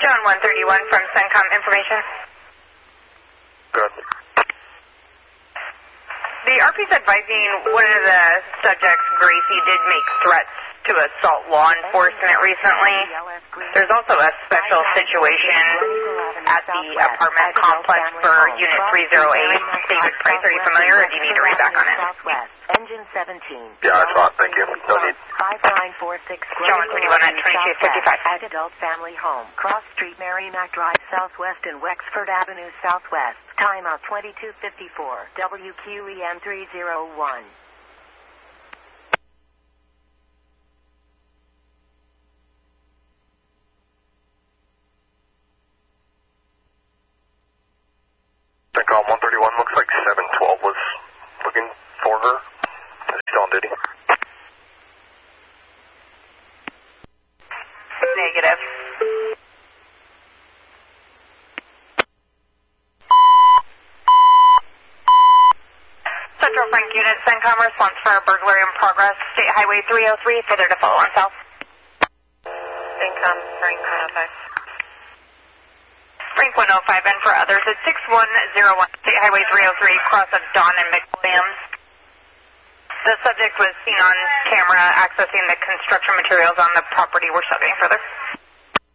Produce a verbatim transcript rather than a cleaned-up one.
John one thirty-one from CENTCOM information. Good. The R P's advising one of the subjects, Gracie, did make threats to assault law enforcement recently. There's also a special situation at the apartment complex for Unit three oh eight. David Price, are you familiar, or do you need to read back on it? Engine seventeen. Yeah, that's fine. Thank you. No need. five nine four six John one thirty-one at twenty-two fifty-five. Adult family home. Cross Street, Merrimack Drive, Southwest and Wexford Avenue, Southwest. Timeout twenty-two fifty-four. W Q E M three oh one. CENTCOM one thirty-one, looks like seven twelve was looking for her. Is she on duty? Negative. Central Frank Unit, CENTCOM response for a burglary in progress. State Highway three oh three, further to follow on south. CENTCOM, Frank one oh five. Frank one oh five, and for others at six one oh one State Highway three oh three, cross of Don and McWilliams. The subject was seen on camera accessing the construction materials on the property. We're studying further.